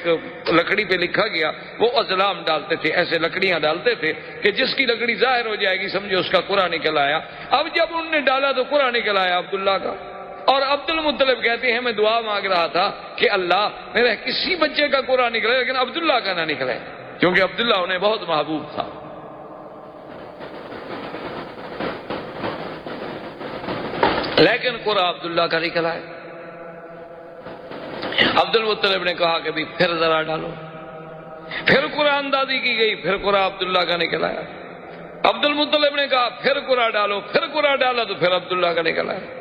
ایک لکڑی پہ لکھا گیا، وہ ازلام ڈالتے تھے، ایسے لکڑیاں ڈالتے تھے کہ جس کی لکڑی ظاہر ہو جائے گی سمجھو اس کا قرآن نکل آیا۔ اب جب انہوں نے ڈالا تو قرآن نکل آیا عبداللہ کا، اور عبد المطلب کہتے ہیں میں دعا مانگ رہا تھا کہ اللہ میرے کسی بچے کا قرآن نکلے لیکن عبداللہ کا نہ نکلے، کیونکہ عبداللہ انہیں بہت محبوب تھا۔ لیکن قرآن عبداللہ کا نکلا ہے۔ عبد المطلب نے کہا کہ بھی پھر ذرا ڈالو، پھر قرآن اندازی کی گئی، پھر قرآن عبداللہ کا نکلا ہے۔ عبد المطلب نے کہا پھر قرآن ڈالو، پھر قرآن ڈالا تو پھر عبداللہ کا نکلا ہے۔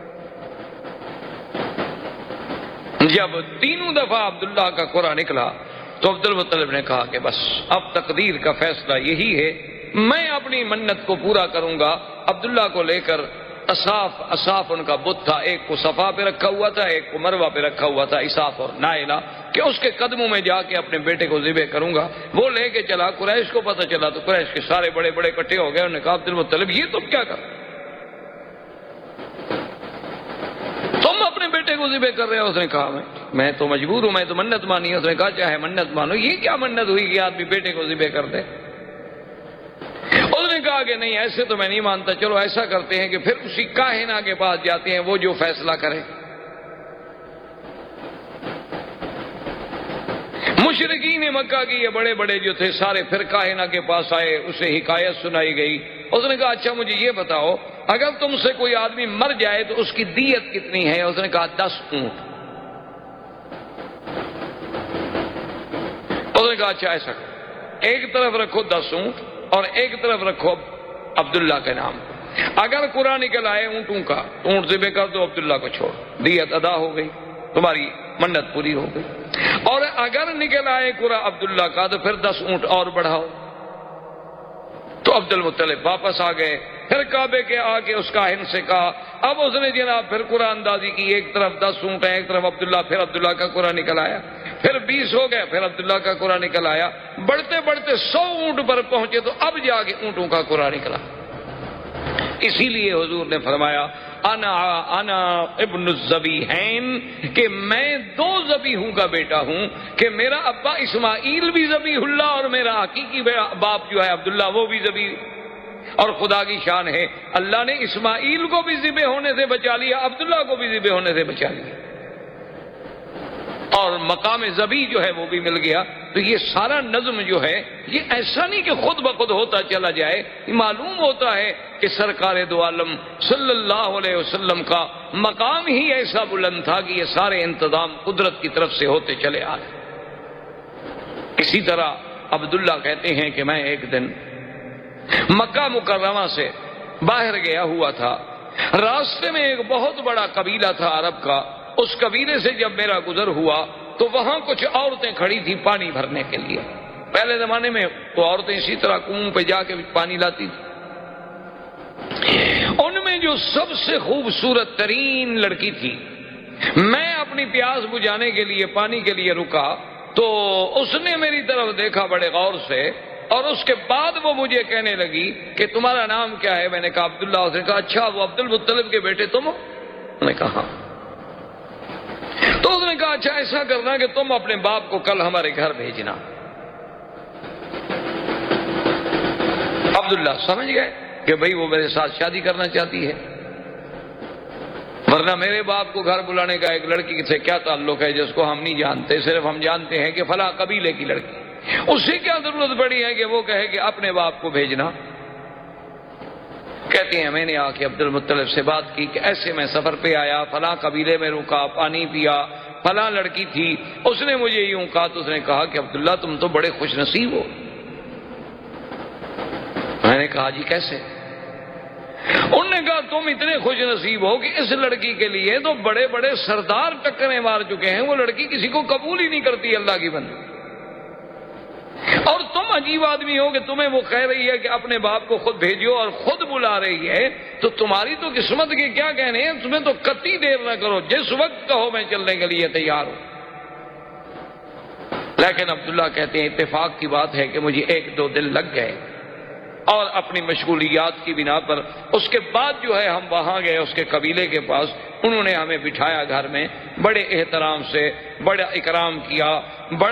جب تینوں دفعہ عبداللہ کا قرآن نکلا تو عبد المطلب نے کہا کہ بس اب تقدیر کا فیصلہ یہی ہے، میں اپنی منت کو پورا کروں گا۔ عبداللہ کو لے کر اصاف ان کا بت تھا، ایک کو صفا پہ رکھا ہوا تھا، ایک کو مروہ پہ رکھا ہوا تھا، اصاف اور نائلہ، کہ اس کے قدموں میں جا کے اپنے بیٹے کو ذبح کروں گا۔ وہ لے کے چلا، قریش کو پتہ چلا تو قریش کے سارے بڑے بڑے اکٹھے ہو گئے۔ انہوں نے کہا عبد المطلب یہ تم کیا کر، تم اپنے بیٹے کو ذبح کر رہے ہو؟ اس نے کہا میں تو مجبور ہوں، میں تو منت مانی ہے۔ اس نے کہا چاہے منت مانو، یہ کیا منت ہوئی کہ آدمی بیٹے کو ذبح کر دے؟ اس نے کہا کہ نہیں ایسے تو میں نہیں مانتا، چلو ایسا کرتے ہیں کہ پھر اسی کاہنہ کے پاس جاتے ہیں، وہ جو فیصلہ کرے۔ مشرکین مکہ کی یہ بڑے بڑے جو تھے سارے پھر کاہنہ کے پاس آئے، اسے حکایت سنائی گئی۔ اس نے کہا اچھا مجھے یہ بتاؤ اگر تم سے کوئی آدمی مر جائے تو اس کی دیت کتنی ہے؟ اس نے کہا 10 اونٹ۔ اس نے کہا اچھا ایسا کرو، ایک طرف رکھو 10 اونٹ اور ایک طرف رکھو عبداللہ کے نام۔ اگر قرآن نکل آئے اونٹوں کا تو اونٹ ذبح کر دو، عبداللہ کو چھوڑ، دیت ادا ہو گئی، تمہاری منت پوری ہو گئی۔ اور اگر نکل آئے قرآن عبداللہ کا تو پھر 10 اونٹ اور بڑھاؤ۔ تو عبد المطلب واپس آ گئے، پھر کعبے کے آ کے اس کاہن سے کہا، اب اس نے جناب پھر قرآن اندازی کی، ایک طرف 10 اونٹ ہیں، ایک طرف عبداللہ، پھر عبداللہ کا قرآن نکل آیا، پھر 20 ہو گئے، پھر عبداللہ کا قرآن نکل آیا، بڑھتے بڑھتے 100 اونٹ پر پہنچے تو اب جا کے اونٹوں کا قرآن نکلا۔ اسی لیے حضور نے فرمایا انا ابن الذبیحین، کہ میں 2 ذبیحوں کا بیٹا ہوں، کہ میرا ابا اسماعیل بھی ذبیح اللہ اور میرا حقیقی باپ جو ہے عبداللہ وہ بھی ذبیح۔ اور خدا کی شان ہے اللہ نے اسماعیل کو بھی ذبح ہونے سے بچا لیا، عبداللہ کو بھی ذبح ہونے سے بچا لیا، اور مقام ذبیح جو ہے وہ بھی مل گیا۔ تو یہ سارا نظم جو ہے یہ ایسا نہیں کہ خود بخود ہوتا چلا جائے، یہ معلوم ہوتا ہے کہ سرکار دو عالم صلی اللہ علیہ وسلم کا مقام ہی ایسا بلند تھا کہ یہ سارے انتظام قدرت کی طرف سے ہوتے چلے آئے۔ اسی طرح عبداللہ کہتے ہیں کہ میں ایک دن مکہ مکرمہ سے باہر گیا ہوا تھا، راستے میں ایک بہت بڑا قبیلہ تھا عرب کا، اس قبیلے سے جب میرا گزر ہوا تو وہاں کچھ عورتیں کھڑی تھی پانی بھرنے کے لیے۔ پہلے زمانے میں تو عورتیں اسی طرح کنویں پہ جا کے پانی لاتی تھی۔ ان میں جو سب سے خوبصورت ترین لڑکی تھی، میں اپنی پیاس بجھانے کے لیے پانی کے لیے رکا تو اس نے میری طرف دیکھا بڑے غور سے، اور اس کے بعد وہ مجھے کہنے لگی کہ تمہارا نام کیا ہے؟ میں نے کہا عبداللہ۔ اس نے کہا اچھا وہ عبد المطلب کے بیٹے تم ہو؟ میں نے کہا تو اس نے کہا اچھا ایسا کرنا کہ تم اپنے باپ کو کل ہمارے گھر بھیجنا۔ عبداللہ سمجھ گئے کہ بھئی وہ میرے ساتھ شادی کرنا چاہتی ہے، ورنہ میرے باپ کو گھر بلانے کا ایک لڑکی سے کیا تعلق ہے جس کو ہم نہیں جانتے، صرف ہم جانتے ہیں کہ فلاں قبیلے کی لڑکی، اس سے کیا ضرورت پڑی ہے کہ وہ کہے کہ اپنے باپ کو بھیجنا۔ کہتے ہیں میں نے آ کے عبد المطلب سے بات کی کہ ایسے میں سفر پہ آیا، فلاں قبیلے میں رکا، پانی پیا، فلاں لڑکی تھی، اس نے مجھے یوں کہا۔ تو اس نے کہا کہ عبداللہ تم تو بڑے خوش نصیب ہو۔ میں نے کہا جی کیسے؟ انہوں نے کہا تم اتنے خوش نصیب ہو کہ اس لڑکی کے لیے تو بڑے بڑے سردار ٹکریں مار چکے ہیں، وہ لڑکی کسی کو قبول ہی نہیں کرتی اللہ کی بندی، اور تم عجیب آدمی ہو کہ تمہیں وہ کہہ رہی ہے کہ اپنے باپ کو خود بھیجو اور خود بلا رہی ہے، تو تمہاری تو قسمت کے کیا کہنے ہیں، تمہیں تو کتی دیر نہ کرو، جس وقت کہو میں چلنے کے لیے تیار ہوں۔ لیکن عبداللہ کہتے ہیں اتفاق کی بات ہے کہ مجھے 1-2 دن لگ گئے، اور اپنی مشغولیات کی بنا پر اس کے بعد جو ہے ہم وہاں گئے اس کے قبیلے کے پاس، انہوں نے ہمیں بٹھایا گھر میں، بڑے احترام سے بڑا اکرام کیا،